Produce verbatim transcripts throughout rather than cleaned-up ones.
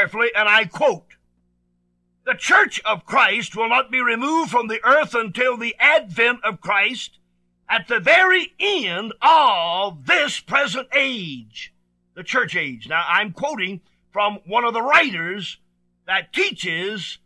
carefully, and I quote, "The church of Christ will not be removed from the earth until the advent of Christ at the very end of this present age," the church age. Now, I'm quoting from one of the writers that teaches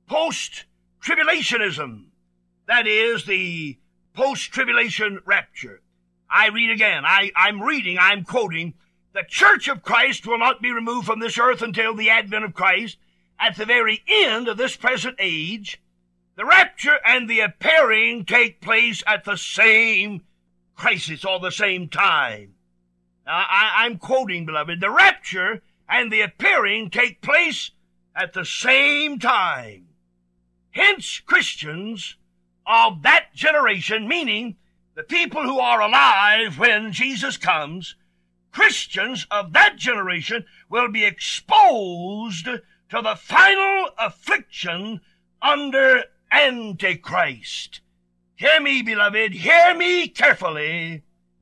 post-tribulationism. That is the post-tribulation rapture. I read again. I, I'm reading, I'm quoting, "The church of Christ will not be removed from this earth until the advent of Christ at the very end of this present age. The rapture and the appearing take place at the same crisis or the same time." Now, I, I'm quoting, beloved. The rapture and the appearing take place at the same time. Hence, Christians of that generation, meaning the people who are alive when Jesus comes, Christians of that generation will be exposed to the final affliction under Antichrist. Hear me, beloved, hear me carefully.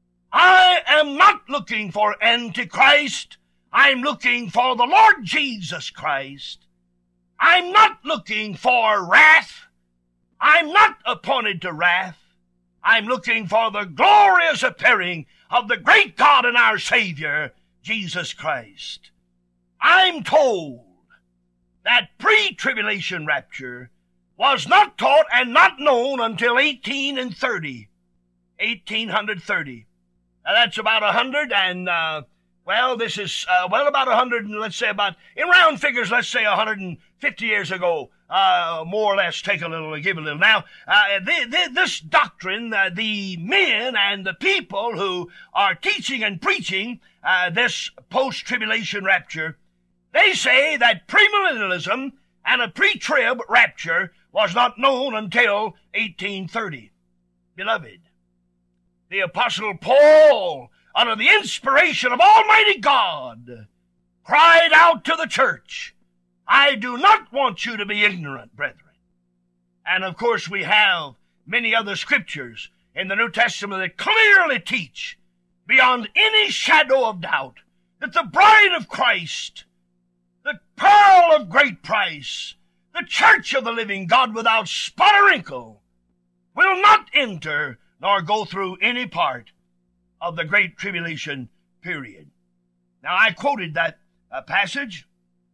I am not looking for Antichrist. I'm looking for the Lord Jesus Christ. I'm not looking for wrath. I'm not appointed to wrath. I'm looking for the glorious appearing of the great God and our Savior, Jesus Christ. I'm told that pre-tribulation rapture was not taught and not known until eighteen thirty. eighteen thirty. Now that's about a hundred and, uh, well, this is, uh, well, about a hundred and let's say about, in round figures, let's say a hundred and fifty years ago, uh, more or less, take a little, give a little. Now, uh, the, the, this doctrine, uh, the men and the people who are teaching and preaching, uh, this post-tribulation rapture, they say that premillennialism and a pre-trib rapture was not known until eighteen thirty. Beloved, the Apostle Paul, under the inspiration of Almighty God, cried out to the church, "I do not want you to be ignorant, brethren." And of course we have many other scriptures in the New Testament that clearly teach, beyond any shadow of doubt, that the bride of Christ, the pearl of great price, the church of the living God without spot or wrinkle, will not enter nor go through any part of the great tribulation period. Now, I quoted that uh, passage.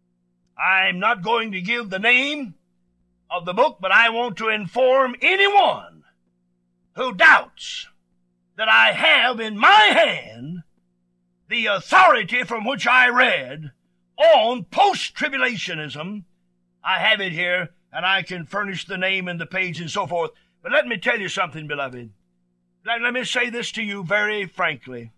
I'm not going to give the name of the book, but I want to inform anyone who doubts that I have in my hand the authority from which I read on post-tribulationism. I have it here, and I can furnish the name and the page and so forth. But let me tell you something, beloved. Let, let me say this to you very frankly.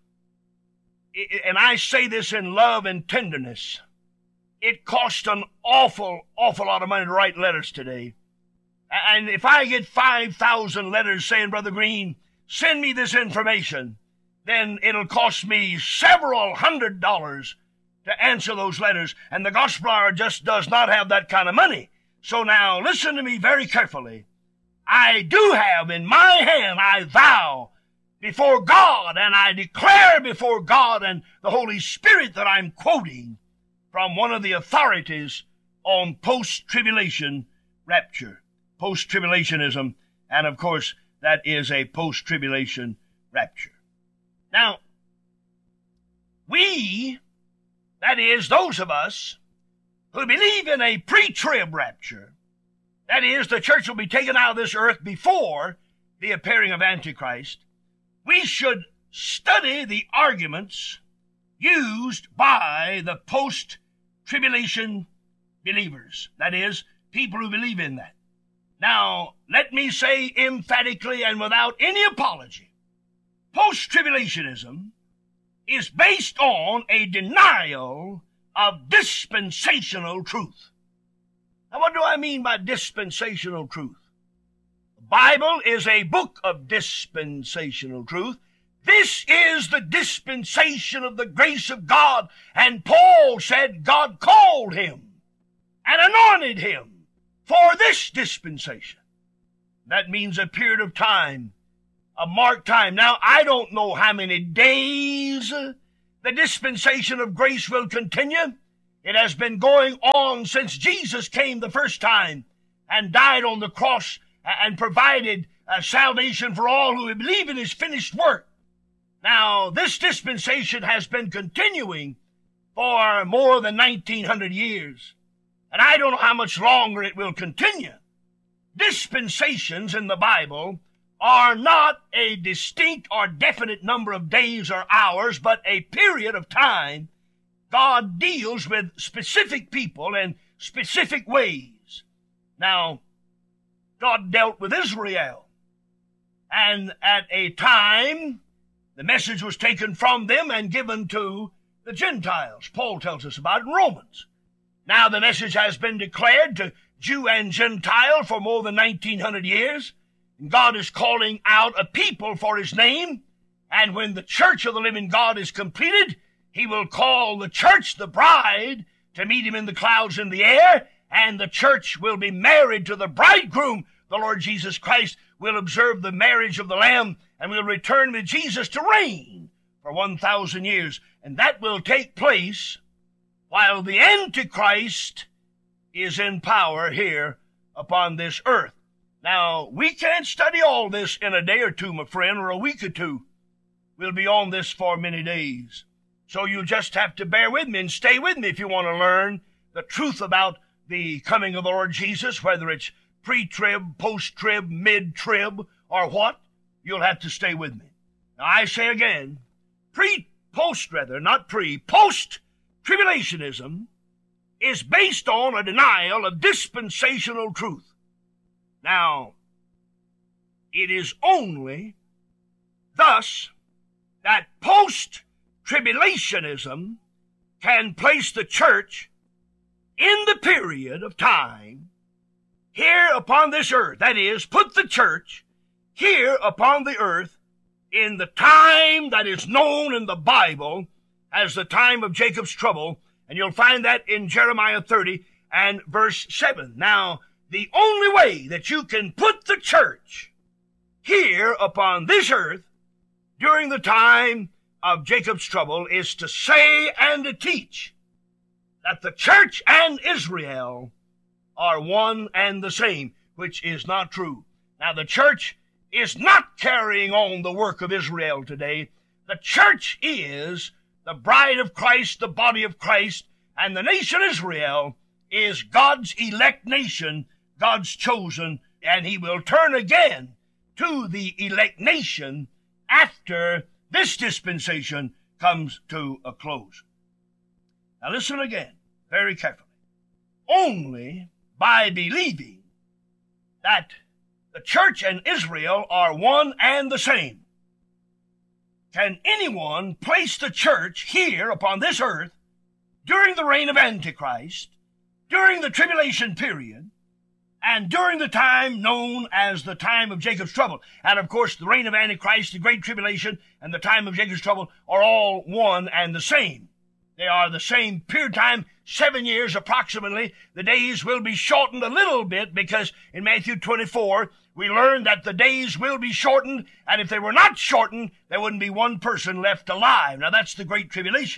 It, and I say this in love and tenderness. It costs an awful, awful lot of money to write letters today. And if I get five thousand letters saying, "Brother Green, send me this information," then it'll cost me several hundred dollars to answer those letters. And the gospel hour just does not have that kind of money. So now listen to me very carefully. I do have in my hand, I vow before God, and I declare before God and the Holy Spirit that I'm quoting from one of the authorities on post-tribulation rapture, post-tribulationism, and of course that is a post-tribulation rapture. Now, we, that is those of us who believe in a pre-trib rapture, that is, the church will be taken out of this earth before the appearing of Antichrist, we should study the arguments used by the post-tribulation believers. That is, people who believe in that. Now, let me say emphatically and without any apology, post-tribulationism is based on a denial of dispensational truth. Now, what do I mean by dispensational truth? The Bible is a book of dispensational truth. This is the dispensation of the grace of God. And Paul said God called him and anointed him for this dispensation. That means a period of time, a marked time. Now, I don't know how many days the dispensation of grace will continue. It has been going on since Jesus came the first time and died on the cross and provided uh, salvation for all who believe in his finished work. Now, this dispensation has been continuing for more than nineteen hundred years, and I don't know how much longer it will continue. Dispensations in the Bible are not a distinct or definite number of days or hours, but a period of time. God deals with specific people in specific ways. Now, God dealt with Israel, and at a time, the message was taken from them and given to the Gentiles. Paul tells us about it in Romans. Now the message has been declared to Jew and Gentile for more than nineteen hundred years. And God is calling out a people for his name. And when the church of the living God is completed, he will call the church, the bride, to meet him in the clouds in the air. And the church will be married to the bridegroom. The Lord Jesus Christ will observe the marriage of the Lamb and will return with Jesus to reign for one thousand years. And that will take place while the Antichrist is in power here upon this earth. Now, we can't study all this in a day or two, my friend, or a week or two. We'll be on this for many days. So you'll just have to bear with me and stay with me if you want to learn the truth about the coming of the Lord Jesus, whether it's pre-trib, post-trib, mid-trib, or what. You'll have to stay with me. Now, I say again, pre, post rather, not pre, post-tribulationism is based on a denial of dispensational truth. Now, it is only thus that post-tribulationism can place the church in the period of time here upon this earth. That is, put the church here upon the earth in the time that is known in the Bible as the time of Jacob's trouble. And you'll find that in Jeremiah thirty and verse seven. Now, the only way that you can put the church here upon this earth during the time of Jacob's trouble is to say and to teach that the church and Israel are one and the same, which is not true. Now, the church is not carrying on the work of Israel today. The church is the bride of Christ, the body of Christ, and the nation Israel is God's elect nation, God's chosen, and he will turn again to the elect nation after this dispensation comes to a close. Now listen again, very carefully. Only by believing that the church and Israel are one and the same can anyone place the church here upon this earth during the reign of Antichrist, during the tribulation period, and during the time known as the time of Jacob's trouble. And of course, the reign of Antichrist, the great tribulation, and the time of Jacob's trouble are all one and the same. They are the same period of time, seven years approximately. The days will be shortened a little bit because in Matthew twenty-four, we learn that the days will be shortened, and if they were not shortened, there wouldn't be one person left alive. Now, that's the great tribulation.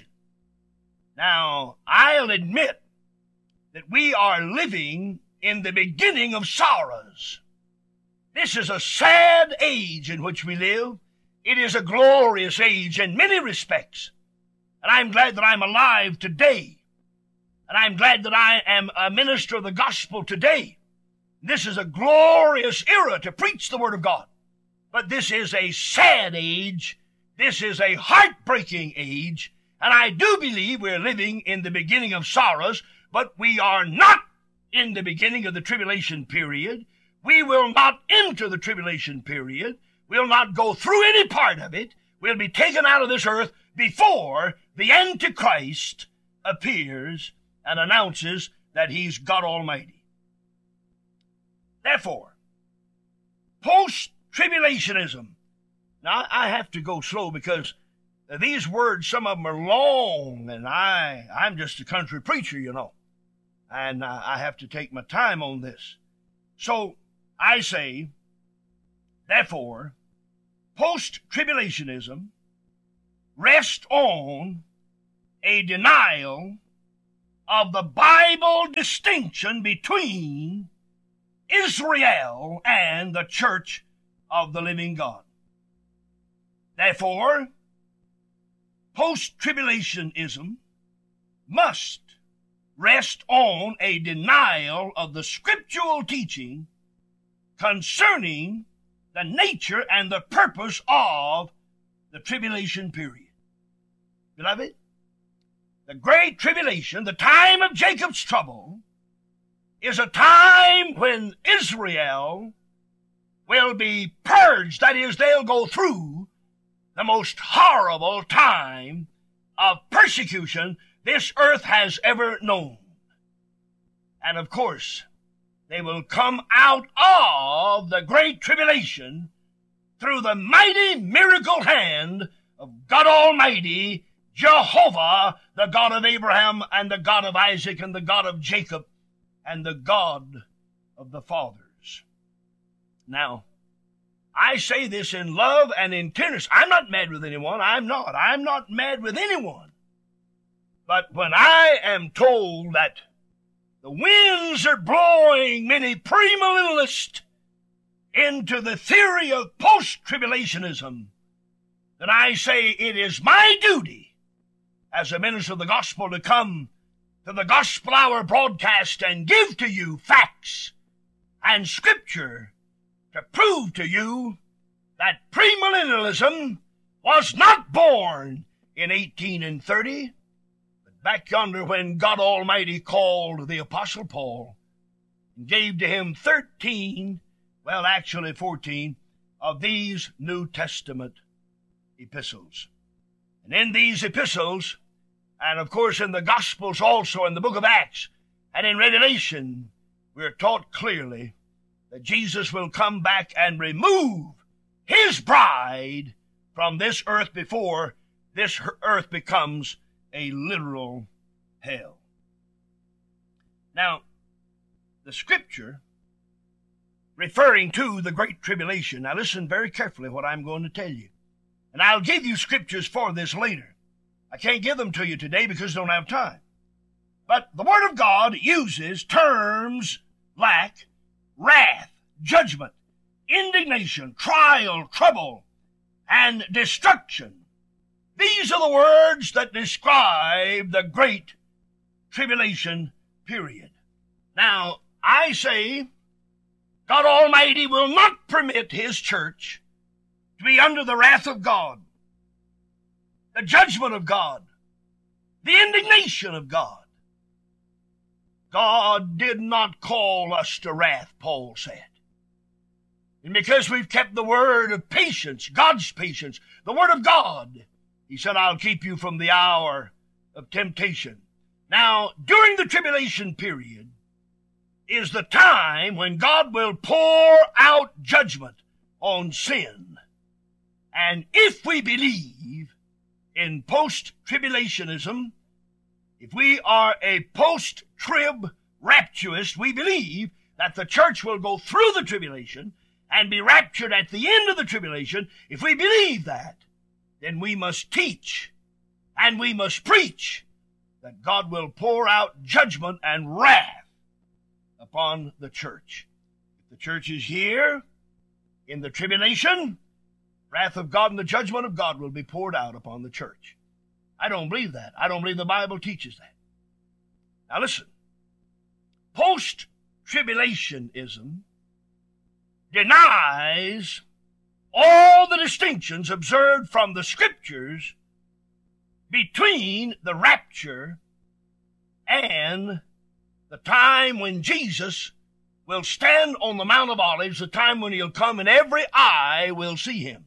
Now, I'll admit that we are living in the beginning of sorrows. This is a sad age in which we live. It is a glorious age in many respects. And I'm glad that I'm alive today. And I'm glad that I am a minister of the gospel today. This is a glorious era to preach the word of God. But this is a sad age. This is a heartbreaking age. And I do believe we're living in the beginning of sorrows, but we are not in the beginning of the tribulation period. We will not enter the tribulation period. We'll not go through any part of it. We'll be taken out of this earth before the Antichrist appears and announces that he's God Almighty. Therefore, post-tribulationism. Now, I have to go slow because these words, some of them are long, and I, I'm just a country preacher, you know. And uh, I have to take my time on this. So, I say, therefore, post-tribulationism rests on a denial of the Bible distinction between Israel and the church of the living God. Therefore, post-tribulationism must rest on a denial of the scriptural teaching concerning the nature and the purpose of the tribulation period. Beloved, the great tribulation, the time of Jacob's trouble, is a time when Israel will be purged. That is, they'll go through the most horrible time of persecution this earth has ever known. And of course, they will come out of the great tribulation through the mighty miracle hand of God Almighty, Jehovah, the God of Abraham and the God of Isaac and the God of Jacob and the God of the fathers. Now, I say this in love and in tenderness. I'm not mad with anyone. I'm not. I'm not mad with anyone. But when I am told that the winds are blowing many premillennialists into the theory of post-tribulationism, then I say it is my duty as a minister of the gospel to come to the Gospel Hour broadcast and give to you facts and scripture to prove to you that premillennialism was not born in eighteen thirty, but back yonder when God Almighty called the Apostle Paul and gave to him thirteen, well, actually fourteen, of these New Testament epistles. And in these epistles, and of course in the Gospels also, in the book of Acts, and in Revelation, we are taught clearly that Jesus will come back and remove his bride from this earth before this earth becomes a literal hell. Now, the scripture referring to the Great Tribulation, now listen very carefully what I'm going to tell you. And I'll give you scriptures for this later. I can't give them to you today because I don't have time. But the Word of God uses terms like wrath, judgment, indignation, trial, trouble, and destruction. These are the words that describe the Great Tribulation period. Now, I say God Almighty will not permit His church to be under the wrath of God, the judgment of God, the indignation of God. God did not call us to wrath, Paul said. And because we've kept the word of patience, God's patience, the word of God, He said, I'll keep you from the hour of temptation. Now, during the tribulation period is the time when God will pour out judgment on sin. And if we believe in post-tribulationism, if we are a post-trib rapturist, we believe that the church will go through the tribulation and be raptured at the end of the tribulation. If we believe that, then we must teach and we must preach that God will pour out judgment and wrath upon the church. If the church is here in the tribulation, wrath of God and the judgment of God will be poured out upon the church. I don't believe that. I don't believe the Bible teaches that. Now listen, post-tribulationism denies all the distinctions observed from the scriptures between the rapture and the time when Jesus will stand on the Mount of Olives, the time when He'll come and every eye will see Him.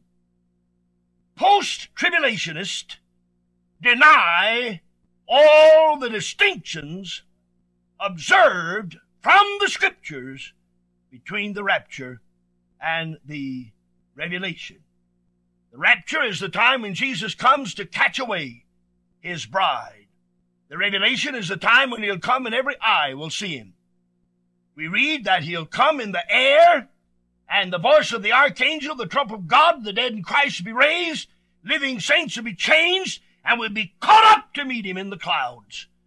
Post-tribulationists deny all the distinctions observed from the scriptures between the rapture and the revelation. The rapture is the time when Jesus comes to catch away His bride. The revelation is the time when He'll come and every eye will see Him. We read that He'll come in the air, and the voice of the archangel, the trump of God, the dead in Christ will be raised, living saints will be changed, and will be caught up to meet Him in the clouds.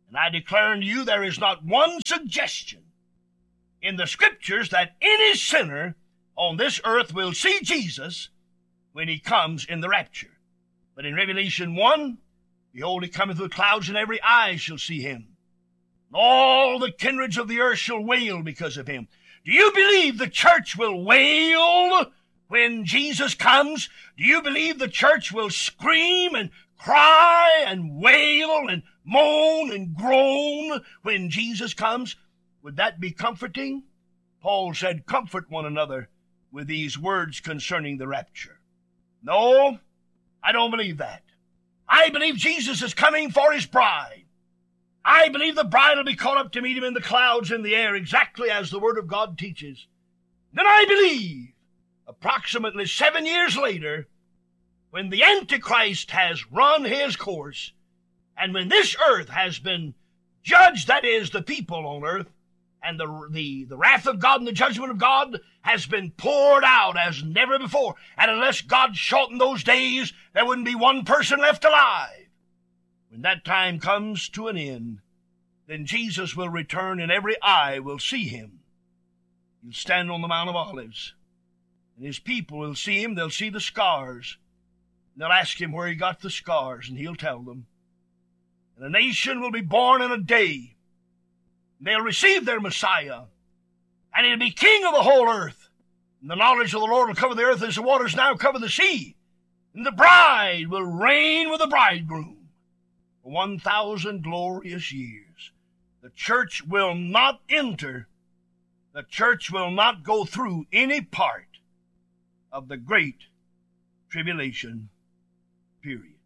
And I declare unto you, there is not one suggestion in the Scriptures that any sinner on this earth will see Jesus when he comes in the rapture. But in Revelation one, behold, he cometh with clouds, and every eye shall see him. And all the kindreds of the earth shall wail because of him. Do you believe the church will wail when Jesus comes? Do you believe the church will scream and cry and wail and moan and groan when Jesus comes? Would that be comforting? Paul said, comfort one another with these words concerning the rapture. No, I don't believe that. I believe Jesus is coming for his bride. I believe the bride will be caught up to meet him in the clouds in the air, exactly as the Word of God teaches. Then I believe, approximately seven years later, when the Antichrist has run his course, and when this earth has been judged, that is, the people on earth, and the, the, the wrath of God and the judgment of God has been poured out as never before. And unless God shortened those days, there wouldn't be one person left alive. When that time comes to an end, then Jesus will return and every eye will see him. He'll stand on the Mount of Olives, and his people will see him. They'll see the scars. And they'll ask him where he got the scars, and he'll tell them. And a nation will be born in a day. They'll receive their Messiah, and he'll be king of the whole earth. And the knowledge of the Lord will cover the earth as the waters now cover the sea. And the bride will reign with the bridegroom for one thousand glorious years. The church will not enter, the church will not go through any part of the great tribulation period.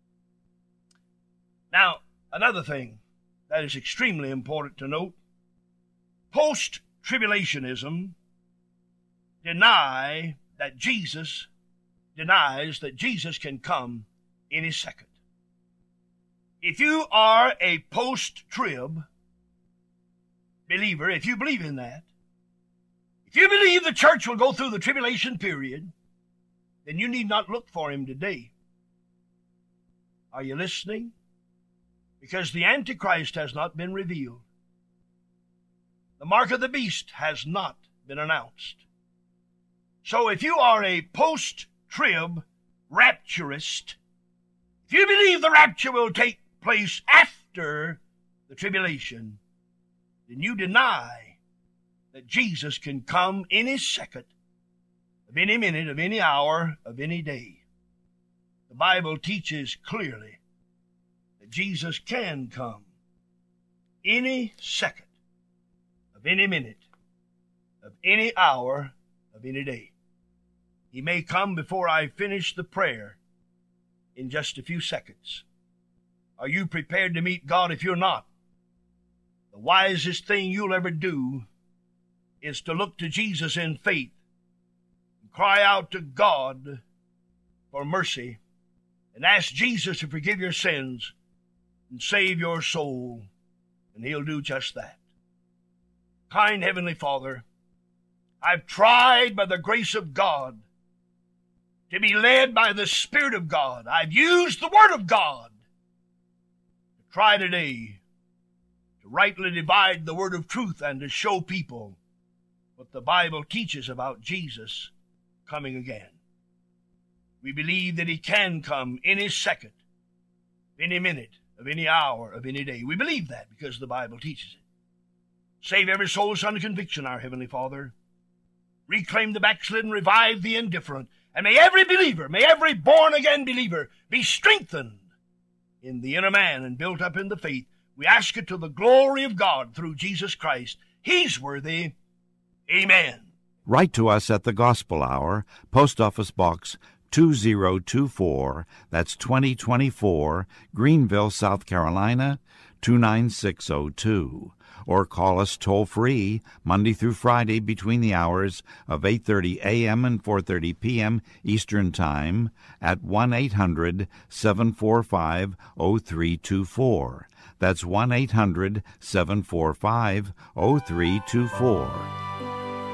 Now, another thing that is extremely important to note, post-tribulationism deny that Jesus denies that Jesus can come any second. If you are a post-trib believer, if you believe in that, if you believe the church will go through the tribulation period, then you need not look for him today. Are you listening? Because the Antichrist has not been revealed. The mark of the beast has not been announced. So if you are a post-trib rapturist, if you believe the rapture will take place after the tribulation, then you deny that Jesus can come any second, of any minute, of any hour, of any day. The Bible teaches clearly that Jesus can come any second, of any minute, of any hour, of any day. He may come before I finish the prayer in just a few seconds. Are you prepared to meet God? If you're not, the wisest thing you'll ever do is to look to Jesus in faith and cry out to God for mercy and ask Jesus to forgive your sins and save your soul, and he'll do just that. Kind Heavenly Father, I've tried by the grace of God to be led by the Spirit of God. I've used the Word of God to try today to rightly divide the word of truth and to show people what the Bible teaches about Jesus coming again. We believe that he can come any second, any minute, of any hour, of any day. We believe that because the Bible teaches it. Save every soul under conviction, our Heavenly Father. Reclaim the backslidden, revive the indifferent. And may every believer, may every born-again believer be strengthened in the inner man and built up in the faith. We ask it to the glory of God through Jesus Christ. He's worthy. Amen. Write to us at the Gospel Hour, Post Office Box two zero two four, that's twenty twenty-four, Greenville, South Carolina, two nine six oh two. Or call us toll-free Monday through Friday between the hours of eight thirty a.m. and four thirty p.m. Eastern Time at one eight hundred seven four five oh three two four. That's one eight hundred seven four five oh three two four.